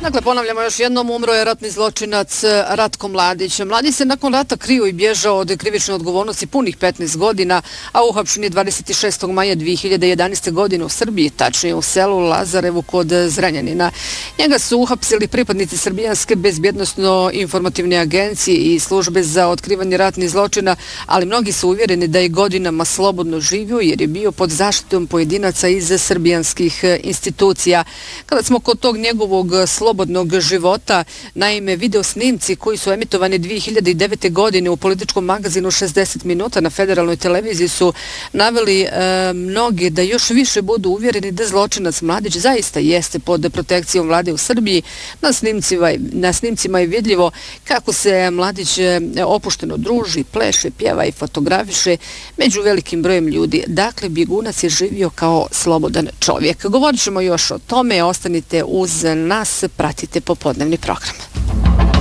Dakle, ponavljamo još jednom, umro je ratni zločinac Ratko Mladić. Mladić se nakon rata krio i bježao od krivične odgovornosti punih 15 godina, a uhapšen je 26. maja 2011. godine u Srbiji, tačnije u selu Lazarevu kod Zrenjanina. Njega su uhapsili pripadnici Srbijanske bezbjednosno-informativne agencije i službe za otkrivanje ratnih zločina, ali mnogi su uvjereni da je godinama slobodno živio jer je bio pod zaštitom pojedinaca iz srbijanskih institucija. Kada smo kod tog njegovog slobodnog života, naime video snimci koji su emitovani 2009. godine u političkom magazinu 60 minuta na federalnoj televiziji su naveli mnogi da još više budu uvjereni da zločinac Mladić zaista jeste pod protekcijom vlade u Srbiji. Na snimcima je vidljivo kako se Mladić opušteno druži, pleše, pjeva i fotografiše među velikim brojem ljudi. Dakle, bjegunac je živio kao slobodan čovjek. Govorit ćemo još o tome, ostanite uz nas, pratite popodnevni program.